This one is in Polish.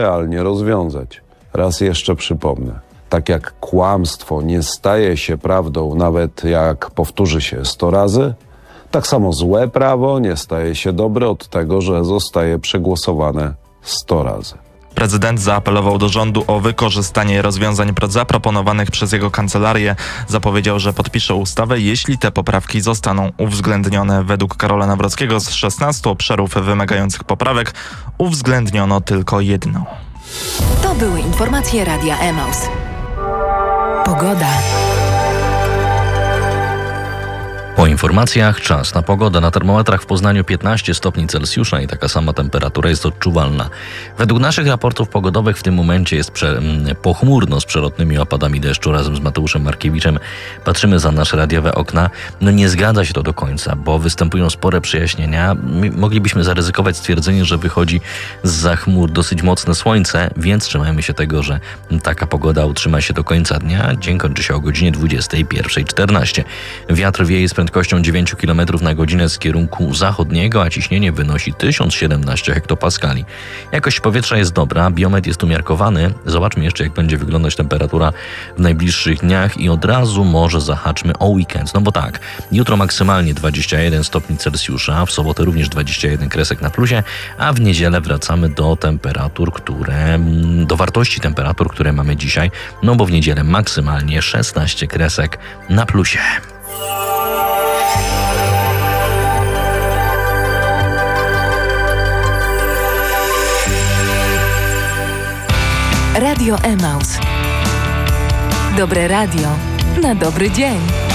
realnie rozwiązać. Raz jeszcze przypomnę. Tak jak kłamstwo nie staje się prawdą, nawet jak powtórzy się 100 razy, tak samo złe prawo nie staje się dobre od tego, że zostaje przegłosowane 100 razy. Prezydent zaapelował do rządu o wykorzystanie rozwiązań zaproponowanych przez jego kancelarię. Zapowiedział, że podpisze ustawę, jeśli te poprawki zostaną uwzględnione. Według Karola Nawrockiego z 16 obszarów wymagających poprawek uwzględniono tylko jedno. To były informacje Radia Emaus. Pogoda. Po informacjach czas na pogodę. Na termometrach w Poznaniu 15 stopni Celsjusza i taka sama temperatura jest odczuwalna. Według naszych raportów pogodowych w tym momencie jest pochmurno z przelotnymi opadami deszczu. Razem z Mateuszem Markiewiczem patrzymy za nasze radiowe okna. Nie zgadza się to do końca, bo występują spore przejaśnienia. Moglibyśmy zaryzykować stwierdzenie, że wychodzi zza chmur dosyć mocne słońce, więc trzymajmy się tego, że taka pogoda utrzyma się do końca dnia. Dzień kończy się o godzinie 21:14. Wiatr wieje z prędkością 9 km na godzinę z kierunku zachodniego, a ciśnienie wynosi 1017 hektopaskali. Jakość powietrza jest dobra, biometr jest umiarkowany. Zobaczmy jeszcze, jak będzie wyglądać temperatura w najbliższych dniach i od razu może zahaczmy o weekend. No bo tak, jutro maksymalnie 21 stopni Celsjusza, w sobotę również 21 kresek na plusie, a w niedzielę wracamy do wartości temperatur, które mamy dzisiaj, no bo w niedzielę maksymalnie 16 kresek na plusie. Radio Emaus. Dobre radio na dobry dzień.